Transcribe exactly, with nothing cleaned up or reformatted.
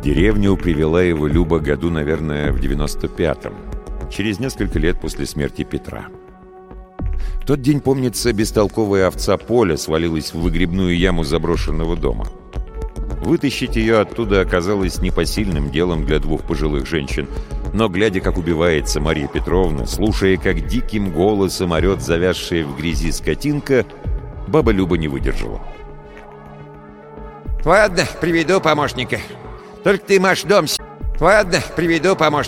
деревню привела его Люба году, наверное, в девяносто пятом, через несколько лет после смерти Петра. В тот день, помнится, бестолковая овца Поля свалилась в выгребную яму заброшенного дома. Вытащить ее оттуда оказалось непосильным делом для двух пожилых женщин, но, глядя, как убивается Марья Петровна, слушая, как диким голосом орет завязшая в грязи скотинка, баба Люба не выдержала. «Ладно, приведу помощника. Только ты, Маш, дом с... Ладно, приведу помощника.